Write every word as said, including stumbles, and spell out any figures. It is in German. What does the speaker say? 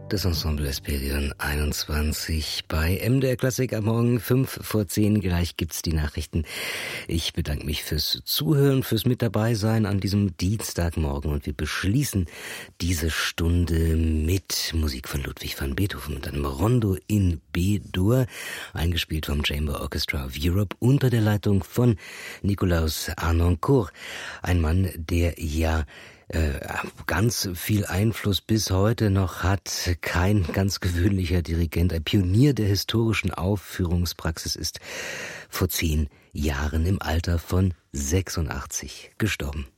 Das Ensemble Hesperion einundzwanzig bei M D R Klassik am Morgen fünf vor zehn. Gleich gibt's die Nachrichten. Ich bedanke mich fürs Zuhören, fürs mit dabei sein an diesem Dienstagmorgen und wir beschließen diese Stunde mit Musik von Ludwig van Beethoven und einem Rondo in B-Dur, eingespielt vom Chamber Orchestra of Europe unter der Leitung von Nikolaus Harnoncourt. Ein Mann, der ja Äh, ganz viel Einfluss bis heute noch hat, kein ganz gewöhnlicher Dirigent, ein Pionier der historischen Aufführungspraxis, ist vor zehn Jahren im Alter von sechsundachtzig gestorben.